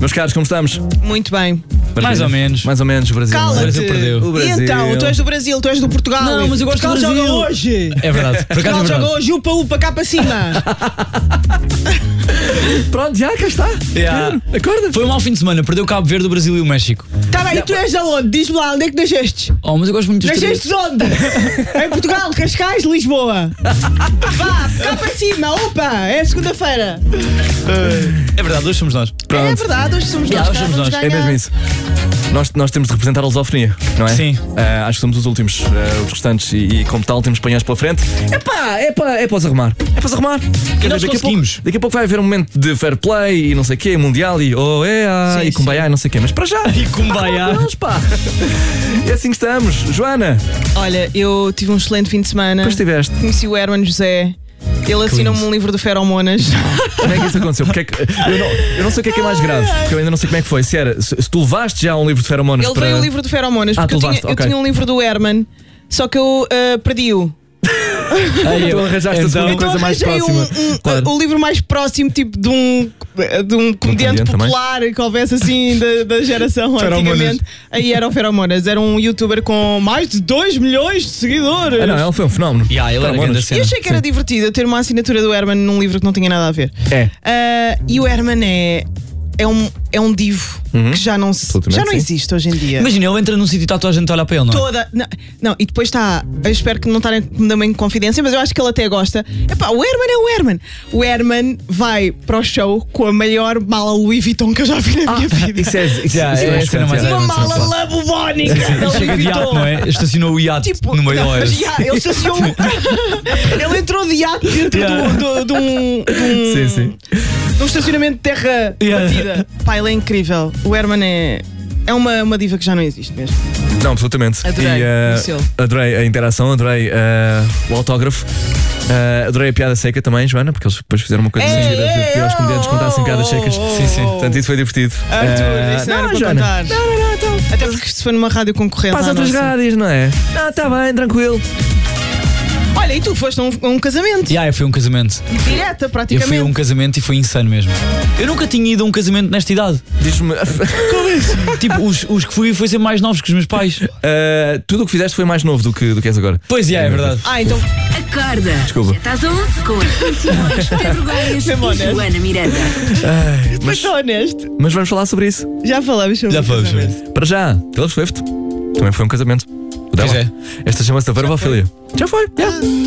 Meus caros, como estamos? Muito bem. Mais ou menos. Mais ou menos, o Brasil. Cala-te. não é? O Brasil perdeu. O Brasil. E então, tu és do Brasil, tu és do Portugal. Não, mas eu gosto do Portugal Brasil. joga hoje. É verdade. Por acaso é Portugal verdade. joga hoje, upa, cá para cima. Pronto, já cá está. Yeah. Acorda. Foi um mau fim de semana. Perdeu Cabo Verde, o Brasil e o México. Tá bem, e tu és de onde? Diz-me lá, onde é que nasceste? Oh, mas eu gosto muito dos três. Nasceste onde? Em Portugal, Cascais, Lisboa. Vá, cá para cima, opa, é segunda-feira. É verdade, hoje somos nós. Pronto. É verdade, hoje somos nós. hoje somos vamos nós. É ganhar. mesmo isso. Nós temos de representar a lusofonia, não é? Sim. Acho que somos os últimos, os restantes, e como tal temos espanhóis pela frente. É para os arrumar. É para os arrumar. Quer nós dizer, conseguimos. daqui a pouco vai haver um momento de fair play e não sei o quê, mundial e Sim, e kumbaya e não sei o quê. Mas para já. E kumbaya. Vamos, pá. É assim que estamos. Joana, Olha, eu tive um excelente fim de semana. depois estiveste. Conheci o Herman José. Ele assinou-me um livro do Feromonas. Como é que isso aconteceu? Porque é que, eu não sei o que é mais grave, porque eu ainda não sei como é que foi. Se tu levaste já um livro de feromonas Ele para... veio um livro do Feromonas. Ah, Porque tu eu levaste, ok. tinha um livro do Herman, só que eu perdi-o. Tu arranjaste a segunda Então coisa mais arranjei próxima. Claro. o livro mais próximo, tipo de um comediante comediante também? popular que houvesse assim da geração Feromonas. antigamente. Aí era o Feromonas, era um youtuber com mais de 2 milhões de seguidores. Ah, não, ele foi um fenómeno. Ele era Feromonas. grande E cena. eu achei que era divertido eu ter uma assinatura do Herman num livro que não tinha nada a ver. É. E o Herman é um divo que já não Absolutamente, sim. existe hoje em dia. Imagina, ele entra num sítio e está toda a gente a olhar para ele, não é? Toda. Não, e depois está. Eu espero que não estarem me dando em confidência, mas eu acho que ele até gosta. Epá, o Herman é o Herman. O Herman vai para o show com a maior mala Louis Vuitton que eu já vi na minha vida. Isso é é a cena mais excelente, Uma Herman, mala labubónica. Ele chega de iate, não é? Estacionou o iate Tipo, no meio da não, hora. mas, ele estacionou. Ele entrou de iate dentro de um Sim. de um estacionamento de terra Yeah. batida. Pá, ele é incrível. O Herman é uma diva que já não existe mesmo. Não, absolutamente. Adorei, E, conhecê-lo. adorei a interação, adorei o autógrafo. Adorei a piada seca também, Joana, porque eles depois fizeram uma coisa assim, de pedir aos comediantes contassem piadas secas. Sim. Portanto, isso foi divertido. Arthur, isso não era para Joana. contar. Não, então. Até porque isto foi numa rádio concorrente. Passa à outras nossa. rádios, não é? Não, está bem, tranquilo. Olha, e tu foste a um casamento. Eu fui a um casamento. Direta, Eu praticamente. fui a um casamento e foi insano mesmo. Eu nunca tinha ido a um casamento nesta idade. Diz-me. Tipo, os que fui foi sempre mais novos que os meus pais. Tudo o que fizeste foi mais novo do que és agora. Pois é verdade. Então. Acorda. Desculpa. Já estás a 11 com as canções Pedro Gaias Mesmo e honesto. Joana Miranda. Mas sou honesto. Mas vamos falar sobre isso. Já falamos sobre Já o falamos sobre casamento. Para já, Taylor Swift também foi um casamento. O dela. Pois é. Esta chama-se A Verba ou Filia. Já foi.